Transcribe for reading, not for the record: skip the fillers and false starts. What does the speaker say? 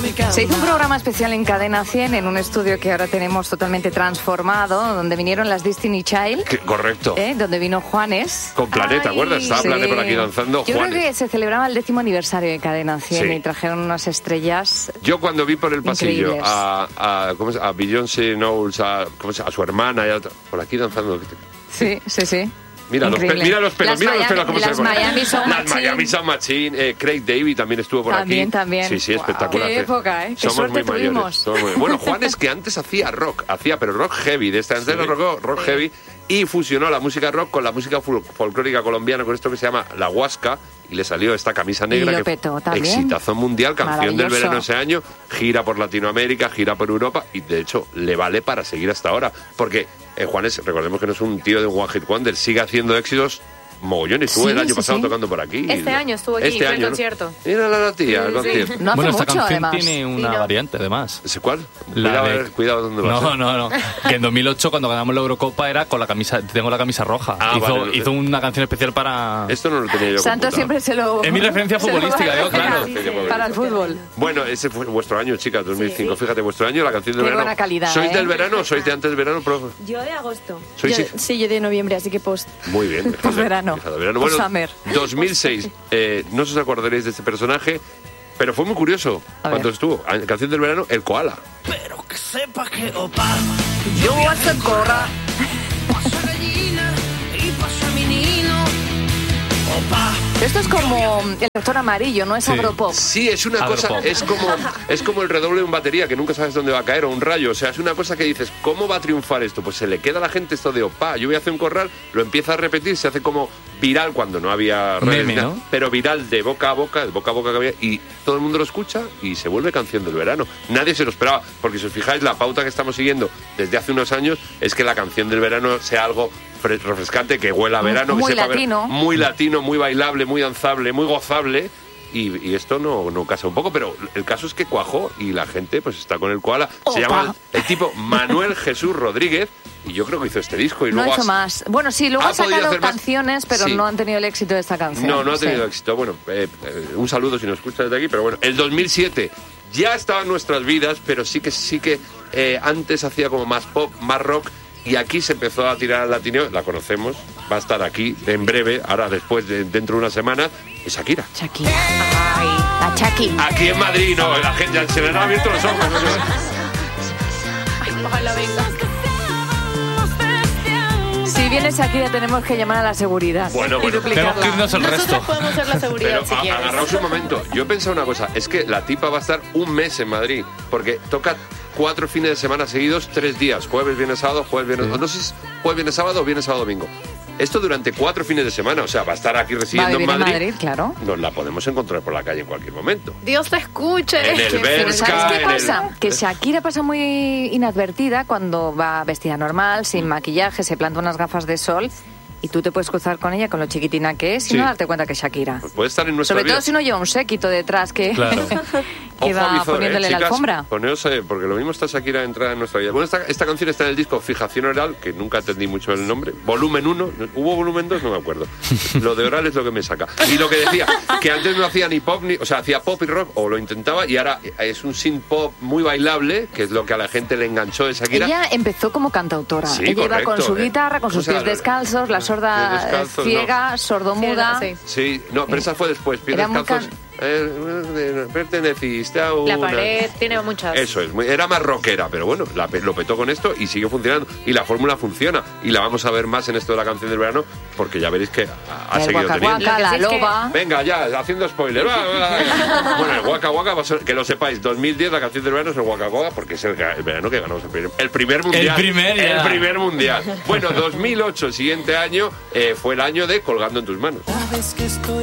Se hizo un programa especial en Cadena 100 en un estudio que ahora tenemos totalmente transformado, donde vinieron las Destiny Child. Correcto. Donde vino Juanes. Con Planeta, ¿te acuerdas? Estaba Planeta por aquí danzando. Yo Juanes. creo que se celebraba el 10º aniversario de Cadena 100 Sí. y trajeron unas estrellas. Yo cuando vi por el pasillo increíbles. a Beyoncé Knowles, a su hermana, y a otra, por aquí danzando. Sí. Mira los pelos, cómo se las ponen. Miami Sound Las Machine. Miami Sound Machine. Craig David también estuvo por aquí. También. Sí, espectacular. Qué época, ¿eh? Qué Somos suerte muy mayores. tuvimos. Bueno, Juan es que antes hacía rock, pero rock heavy, antes era rock heavy, y fusionó la música rock con la música folclórica colombiana, con esto que se llama la huasca, y le salió esta camisa negra. Y lo que petó también. Exitazo mundial, canción del Maravilloso. verano ese año, gira por Latinoamérica, gira por Europa, y de hecho le vale para seguir hasta ahora, porque Juanes, recordemos que no es un tío de un one hit wonder, sigue haciendo éxitos mogollón. Estuvo el año pasado tocando por aquí. Este año estuvo aquí, fue el concierto. Mira la tía, el concierto. No hace esta mucho, canción además. tiene una variante, además. ¿Cuál? La de... Cuidado dónde vas. No. Que en 2008, cuando ganamos la Eurocopa, era con la camisa... Tengo la camisa roja. Hizo una canción especial para... Esto no lo tenía yo. Santos siempre se lo... Es mi referencia futbolística, claro. Para el fútbol. Bueno, ese fue vuestro año, chicas, 2005. Fíjate, vuestro año, la canción del Qué verano. buena calidad, ¿Sois del verano o sois de antes del verano, profe? Yo de agosto. Sí, yo de noviembre, así que post. Muy bien. Verano. Bueno, 2006. No os acordaréis de este personaje, pero fue muy curioso cuando estuvo. En canción del verano, el koala. Pero que sepa que opa, Yo hace cora. pasa gallina y pasa menino. Opa. Esto es como el Doctor Amarillo, no es agropop. Sí, es una cosa, es como el redoble de un batería que nunca sabes dónde va a caer, o un rayo. O sea, es una cosa que dices, ¿cómo va a triunfar esto? Pues se le queda a la gente esto de opa, yo voy a hacer un corral, lo empieza a repetir, se hace como viral cuando no había redes, meme, ¿no? Pero viral de boca a boca que había, y todo el mundo lo escucha y se vuelve canción del verano. Nadie se lo esperaba, porque si os fijáis, la pauta que estamos siguiendo desde hace unos años es que la canción del verano sea algo refrescante, que huela a verano, Muy que sepa latino. muy latino, muy bailable, muy danzable, muy gozable. Y esto no casa un poco, pero el caso es que cuajó y la gente pues está con el koala. Se llama el tipo Manuel Jesús Rodríguez, y yo creo que hizo este disco y No luego ha hecho más. Bueno, sí, luego ha podido sacado hacer más. canciones, pero Sí. no han tenido el éxito de esta canción. No ha tenido éxito. Bueno, un saludo si nos escuchas desde aquí, pero bueno, el 2007 ya estaba en nuestras vidas, pero sí que antes hacía como más pop, más rock, y aquí se empezó a tirar al latino. La conocemos, va a estar aquí en breve, ahora después, dentro de una semana, es Shakira. Shakira. Ay, la Shaki. Aquí en Madrid, no, la gente ya se le han abierto los ojos. Ojalá venga. Si viene Shakira tenemos que llamar a la seguridad Bueno, y bueno. duplicarla. Tenemos que irnos el Nosotros resto. podemos ser la seguridad Pero si quieres. agarraos un momento. Yo he pensado una cosa, es que la tipa va a estar un mes en Madrid, porque toca 4 fines de semana seguidos, 3 días, jueves, viernes, sábado, no sé si es jueves, viernes, sábado o viernes, sábado, domingo. Esto durante 4 fines de semana, o sea, va a estar aquí Va a residiendo vivir en Madrid. en Madrid, claro. Nos la podemos encontrar por la calle en cualquier momento. Dios te escuche. En el Pero Bershka, ¿sabes qué en el- pasa? Que Shakira pasa muy inadvertida cuando va vestida normal, sin maquillaje, se planta unas gafas de sol y tú te puedes cruzar con ella con lo chiquitina que es y Sí. no darte cuenta que es Shakira. Pues puede estar en nuestra Sobre vida. todo si no lleva un séquito detrás que, Claro. que va Avizor, poniéndole la chicas, alfombra. Poneos, porque lo mismo está Shakira entrada en nuestra vida. Bueno, esta canción está en el disco Fijación Oral, que nunca entendí mucho el nombre. Volumen 1, ¿hubo volumen 2? No me acuerdo. Lo de oral es lo que me saca. Y lo que decía, que antes no hacía ni pop, o sea, hacía pop y rock, o lo intentaba, y ahora es un synth pop muy bailable, que es lo que a la gente le enganchó de Shakira. Ella empezó como cantautora. Sí, Ella iba correcto, con su guitarra, con sus o sea, pies descalzos, la sorda pies descalzos, ciega, sordomuda. Sí. Sí, no, pero esa fue después. Pies Era muy descalzos. Perteneciste a una... La pared tiene muchas. Eso es, era más rockera, pero bueno, lo petó con esto y sigue funcionando. Y la fórmula funciona. Y la vamos a ver más en esto de la canción del verano, porque ya veréis que ha El seguido Waka teniendo. Waka, la Lo que sí es que- loba. Venga, ya, haciendo spoiler. Bueno, el Waka Waka, que lo sepáis, 2010 la canción del verano es el Waka Waka, porque es el verano que ganamos el primer mundial. El primer mundial. Bueno, 2008, el siguiente año, fue el año de Colgando en tus manos. Sabes que estoy